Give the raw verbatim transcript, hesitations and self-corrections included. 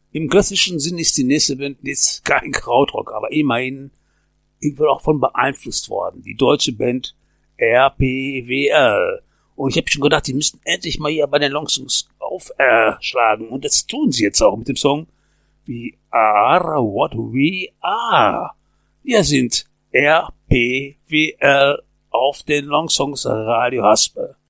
Im klassischen Sinn ist die nächste Band jetzt kein Krautrock, aber immerhin irgendwie auch von beeinflusst worden. Die deutsche Band R P W L. Und ich habe schon gedacht, die müssten endlich mal hier bei den Longsongs aufschlagen. Und das tun sie jetzt auch mit dem Song We Are What We Are. Wir sind R P W L auf den Longsongs Radio Haspe.